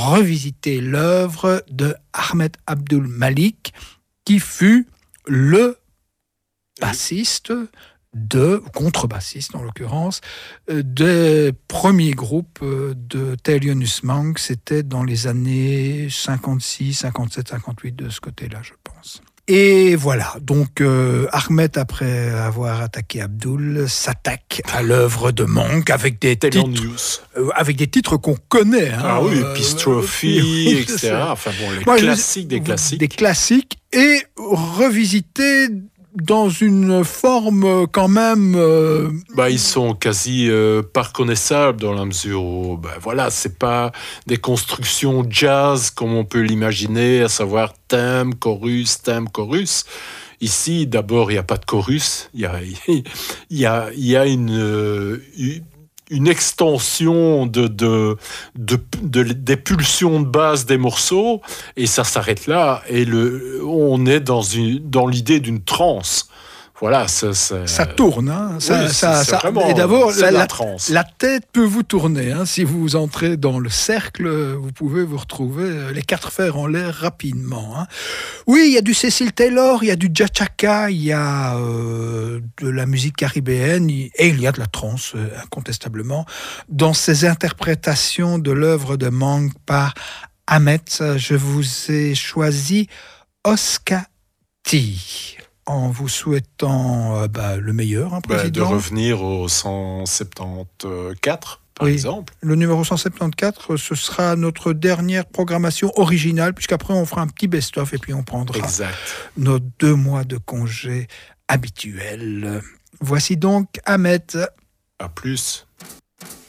revisiter l'œuvre de Ahmed Abdul Malik, qui fut le bassiste contrebassiste en l'occurrence, des premiers groupes de Thelonious Monk. C'était dans les années 56, 57, 58 de ce côté-là, je pense. Et voilà, donc Ahmed, après avoir attaqué Abdul, s'attaque à l'œuvre de Monk avec des titres qu'on connaît. Hein, ah oui, Peace Trophy, etc. Enfin bon, les classiques des classiques. Des classiques, et revisiter dans une forme quand même... ils sont quasi pas reconnaissables dans la mesure où, c'est pas des constructions jazz comme on peut l'imaginer, à savoir thème, chorus. Ici, d'abord, il n'y a pas de chorus, il y a une extension des pulsions de base des morceaux, et ça s'arrête là, et on est dans l'idée d'une transe. Voilà, ça tourne, hein. Vraiment, et d'abord, la transe. La tête peut vous tourner, hein. Si vous entrez dans le cercle, vous pouvez vous retrouver les quatre fers en l'air rapidement, hein. Oui, il y a du Cecil Taylor, il y a du Jachaka, il y a de la musique caribéenne, et il y a de la trance, incontestablement, dans ces interprétations de l'œuvre de Monk par Ahmed. Je vous ai choisi Oscar T, en vous souhaitant le meilleur, hein, président. De revenir au 174, par exemple. Le numéro 174, ce sera notre dernière programmation originale, puisqu'après on fera un petit best-of et puis on prendra nos 2 mois de congé habituels. Voici donc Ahmed. À plus.